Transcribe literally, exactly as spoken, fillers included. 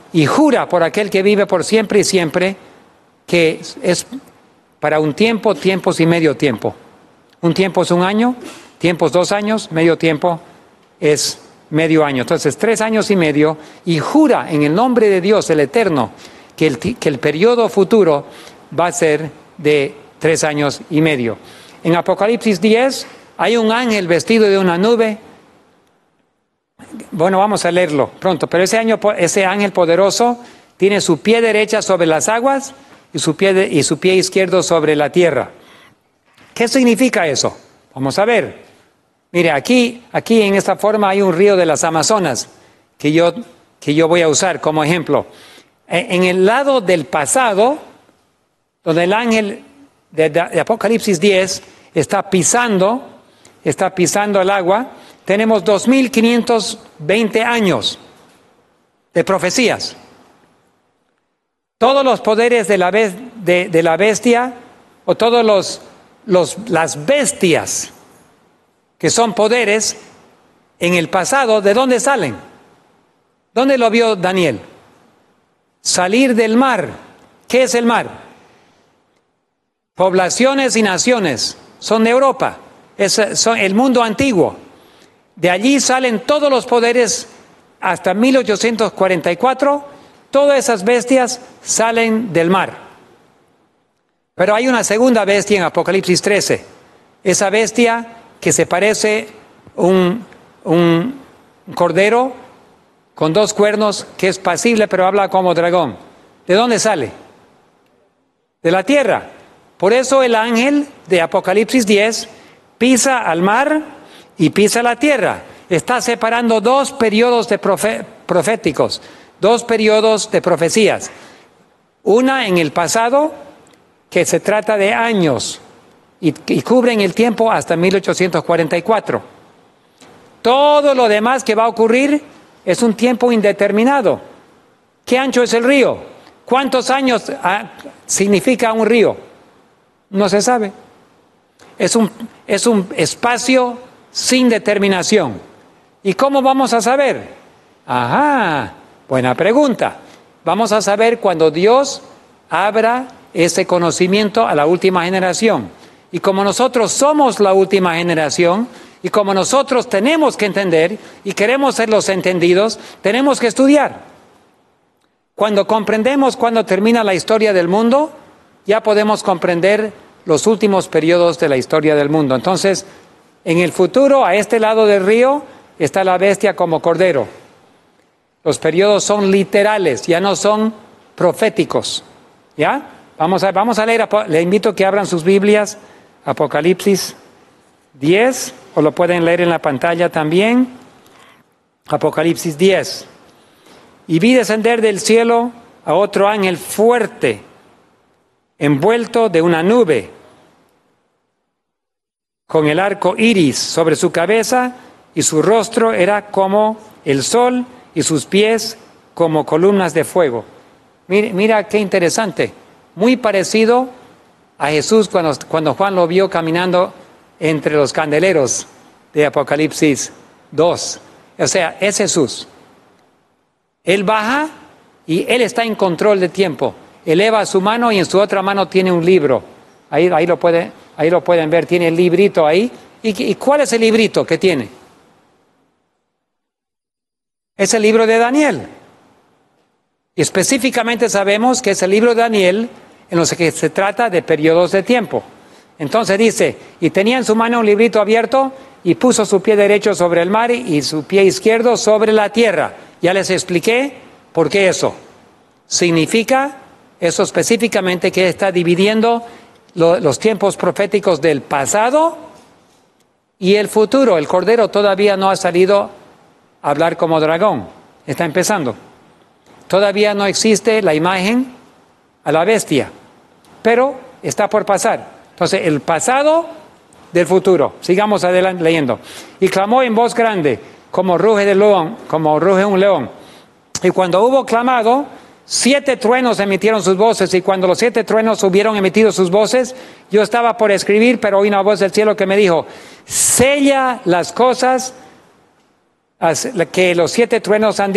y jura por aquel que vive por siempre y siempre, que es para un tiempo, tiempos y medio tiempo. Un tiempo es un año, tiempos dos años, medio tiempo es medio año. Entonces, tres años y medio, y jura en el nombre de Dios, el Eterno, que el, que el periodo futuro va a ser de tres años y medio. En Apocalipsis diez hay un ángel vestido de una nube. Bueno, vamos a leerlo pronto, pero ese, año, ese ángel poderoso tiene su pie derecha sobre las aguas y su pie, de, y su pie izquierdo sobre la tierra. ¿Qué significa eso? Vamos a ver. Mire, aquí, aquí en esta forma hay un río de las Amazonas que yo, que yo voy a usar como ejemplo. En el lado del pasado, donde el ángel de, de Apocalipsis diez está pisando, está pisando el agua, tenemos dos mil quinientos veinte años de profecías. Todos los poderes de la, de, de la bestia, o todos los, los las bestias que son poderes en el pasado, ¿de dónde salen? ¿Dónde lo vio Daniel? Salir del mar. ¿Qué es el mar? Poblaciones y naciones. Son de Europa. Es son el mundo antiguo. De allí salen todos los poderes hasta mil ochocientos cuarenta y cuatro. Todas esas bestias salen del mar. Pero hay una segunda bestia en Apocalipsis trece. Esa bestia que se parece un, un cordero con dos cuernos, que es pasible pero habla como dragón. ¿De dónde sale? De la tierra. Por eso el ángel de Apocalipsis diez pisa al mar y pisa la tierra. Está separando dos periodos de profe- proféticos, dos periodos de profecías. Una en el pasado, que se trata de años, y, y cubren el tiempo hasta mil ochocientos cuarenta y cuatro. Todo lo demás que va a ocurrir es un tiempo indeterminado. ¿Qué ancho es el río? ¿Cuántos años ah, significa un río? No se sabe. Es un, es un espacio sin determinación. ¿Y cómo vamos a saber? Ajá, buena pregunta. Vamos a saber cuando Dios abra ese conocimiento a la última generación. Y como nosotros somos la última generación, y como nosotros tenemos que entender y queremos ser los entendidos, tenemos que estudiar. Cuando comprendemos cuándo termina la historia del mundo, ya podemos comprender los últimos periodos de la historia del mundo. Entonces, en el futuro, a este lado del río, está la bestia como cordero. Los periodos son literales, ya no son proféticos. ¿Ya? Vamos a, vamos a leer, le invito a que abran sus Biblias, Apocalipsis diez, o lo pueden leer en la pantalla también. Apocalipsis diez. Y vi descender del cielo a otro ángel fuerte, envuelto de una nube, con el arco iris sobre su cabeza, y su rostro era como el sol, y sus pies como columnas de fuego. Mira, mira qué interesante. Muy parecido a Jesús cuando, cuando Juan lo vio caminando entre los candeleros de Apocalipsis dos. O sea, es Jesús. Él baja y Él está en control de tiempo. Eleva su mano y en su otra mano tiene un libro. Ahí, ahí, lo, puede, ahí lo pueden ver, tiene el librito ahí. ¿Y, ¿Y cuál es el librito que tiene? Es el libro de Daniel. Y específicamente sabemos que es el libro de Daniel en los que se trata de periodos de tiempo. Entonces dice, y tenía en su mano un librito abierto y puso su pie derecho sobre el mar y su pie izquierdo sobre la tierra. Ya les expliqué por qué eso. Significa eso específicamente que está dividiendo lo, los tiempos proféticos del pasado y el futuro. El Cordero todavía no ha salido a hablar como dragón. Está empezando. Todavía no existe la imagen a la bestia, pero está por pasar. Entonces, el pasado del futuro. Sigamos adelante leyendo. Y clamó en voz grande, como ruge de león, como ruge un león. Y cuando hubo clamado, siete truenos emitieron sus voces, y cuando los siete truenos hubieron emitido sus voces, yo estaba por escribir, pero oí una voz del cielo que me dijo, sella las cosas que los siete truenos han dicho.